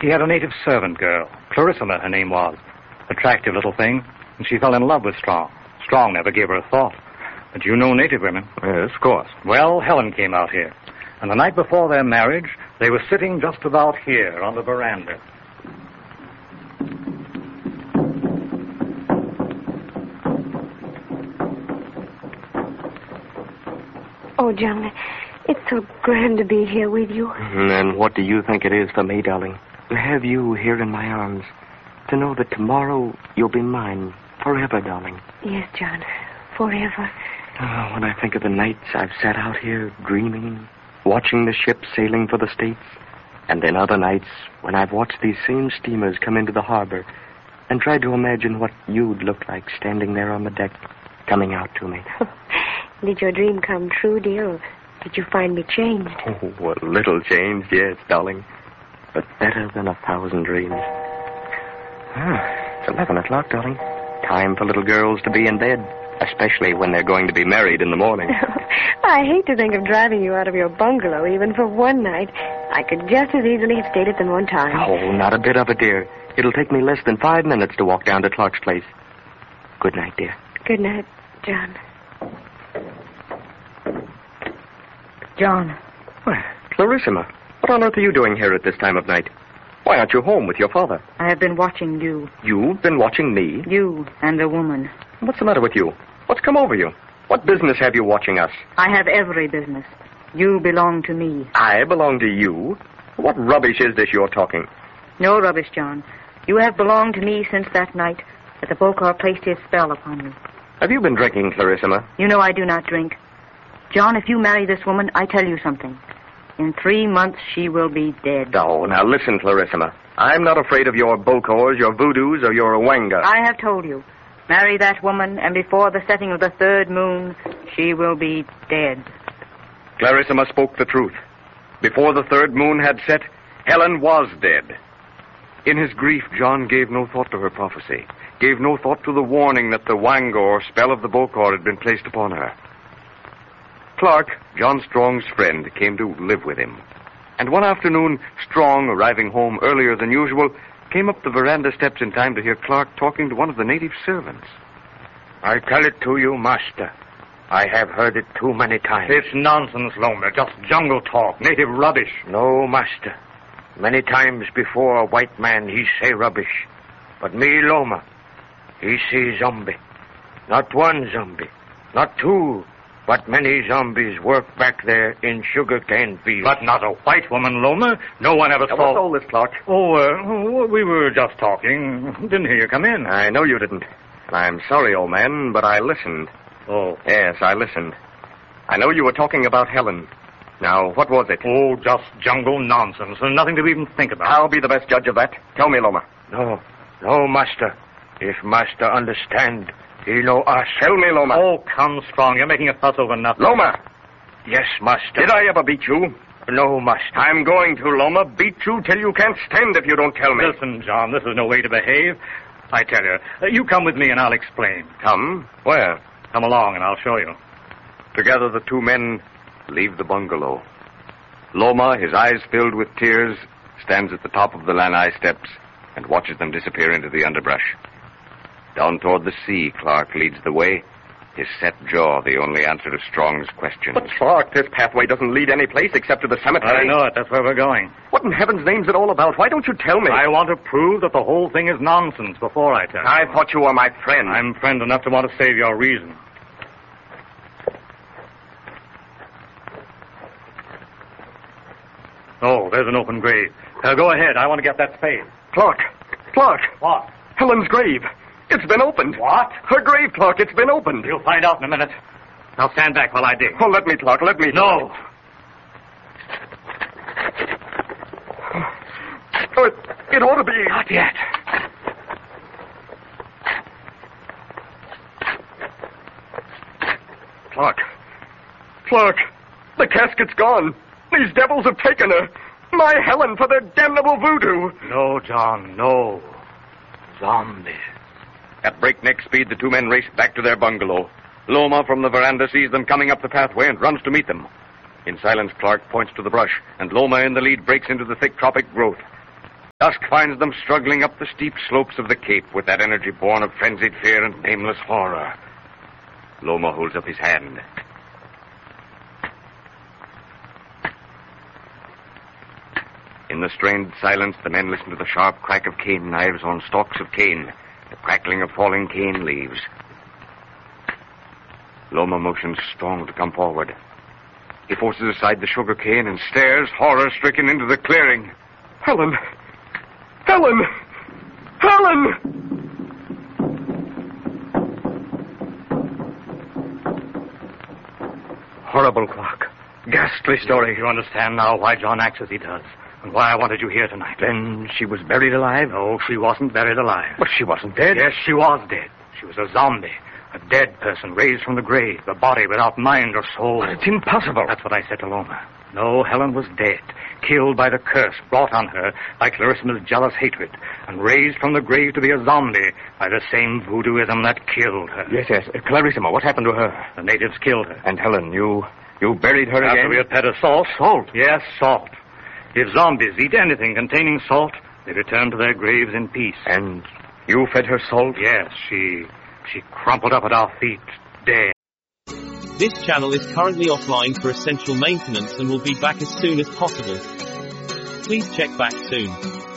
He had a native servant girl, Clarissima her name was. Attractive little thing, and she fell in love with Strong. Strong never gave her a thought. But you know native women. Yes, of course. Well, Helen came out here. And the night before their marriage, they were sitting just about here on the veranda. Oh, John, it's so grand to be here with you. And what do you think it is for me, darling? To have you here in my arms. To know that tomorrow you'll be mine forever, darling. Yes, John, forever. Oh, when I think of the nights I've sat out here dreaming, watching the ships sailing for the States, and then other nights when I've watched these same steamers come into the harbor and tried to imagine what you'd look like standing there on the deck, coming out to me. Did your dream come true, dear, or did you find me changed? Oh, a little changed, yes, darling. But better than 1,000 dreams. It's 11 o'clock, darling. Time for little girls to be in bed, especially when they're going to be married in the morning. I hate to think of driving you out of your bungalow even for one night. I could just as easily have stayed at them one time. Oh, not a bit of it, dear. It'll take me less than 5 minutes to walk down to Clark's place. Good night, dear. Good night, John. John. Why, Clarissima, what on earth are you doing here at this time of night? Why aren't you home with your father? I have been watching you. You've been watching me? You and a woman. What's the matter with you? What's come over you? What business have you watching us? I have every business. You belong to me. I belong to you? What rubbish is this you're talking? No rubbish, John. You have belonged to me since that night that the Bokor placed his spell upon me. Have you been drinking, Clarissima? You know I do not drink. John, if you marry this woman, I tell you something. In 3 months, she will be dead. Oh, now listen, Clarissima. I'm not afraid of your Bokors, your voodoos, or your Awanga. I have told you. Marry that woman, and before the setting of the 3rd moon, she will be dead. Clarissima spoke the truth. Before the 3rd moon had set, Helen was dead. In his grief, John gave no thought to her prophecy, gave no thought to the warning that the Wango, or spell of the Bokor, had been placed upon her. Clark, John Strong's friend, came to live with him. And one afternoon, Strong, arriving home earlier than usual, came up the veranda steps in time to hear Clark talking to one of the native servants. I tell it to you, master. I have heard it too many times. It's nonsense, Loma. Just jungle talk, native rubbish. No, master. Many times before a white man, he say rubbish. But me, Loma, he see zombie. Not one zombie, not two, but many zombies work back there in sugarcane fields. But not a white woman, Loma. No one ever saw... What's all this, Clark? Oh, we were just talking. Didn't hear you come in. I know you didn't. I'm sorry, old man, but I listened. Oh. Yes, I listened. I know you were talking about Helen. Now, what was it? Oh, just jungle nonsense. And nothing to even think about. I'll be the best judge of that. Tell me, Loma. No, master. If master understand, he know us. Tell me, Loma. Oh, come, Strong. You're making a fuss over nothing. Loma! Yes, master. Did I ever beat you? No, master. I'm going to, Loma. Beat you till you can't stand if you don't tell me. Listen, John, this is no way to behave. I tell you, you come with me and I'll explain. Come? Where? Come along and I'll show you. Together the two men leave the bungalow. Loma, his eyes filled with tears, stands at the top of the lanai steps and watches them disappear into the underbrush. Down toward the sea, Clark leads the way, his set jaw the only answer to Strong's question. But, Clark, this pathway doesn't lead any place except to the cemetery. I know it. That's where we're going. What in heaven's name's it all about? Why don't you tell me? I want to prove that the whole thing is nonsense before I tell you. I thought you were my friend. I'm friend enough to want to save your reason. Oh, there's an open grave. Go ahead. I want to get that spade. Clark! What? Helen's grave. It's been opened. What? Her grave, Clark. It's been opened. You'll find out in a minute. Now stand back while I dig. Oh, let me, Clark. Let me. No. Oh, it ought to be. Not yet. Clark, the casket's gone. These devils have taken her. My Helen for their damnable voodoo. No, John, no. Zombies. At breakneck speed, the two men race back to their bungalow. Loma from the veranda sees them coming up the pathway and runs to meet them. In silence, Clark points to the brush, and Loma in the lead breaks into the thick tropic growth. Dusk finds them struggling up the steep slopes of the cape with that energy born of frenzied fear and nameless horror. Loma holds up his hand. In the strained silence, the men listen to the sharp crack of cane knives on stalks of cane, the crackling of falling cane leaves. Loma motions Strong to come forward. He forces aside the sugar cane and stares, horror-stricken, into the clearing. Helen! Helen! Helen! Horrible clock. Ghastly story. You understand now why John acts as he does, and why I wanted you here tonight. Then she was buried alive? No, she wasn't buried alive. But she wasn't dead? Yes, she was dead. She was a zombie. A dead person raised from the grave, a body without mind or soul. But it's impossible. That's what I said to Loma. No, Helen was dead, killed by the curse brought on her by Clarissa's jealous hatred, and raised from the grave to be a zombie by the same voodooism that killed her. Yes. Clarissima, what happened to her? The natives killed her. And Helen, you buried her After again? we had fed her salt. Salt? Yes, salt. If zombies eat anything containing salt, they return to their graves in peace. And you fed her salt? Yes, she crumpled up at our feet, dead. This channel is currently offline for essential maintenance and will be back as soon as possible. Please check back soon.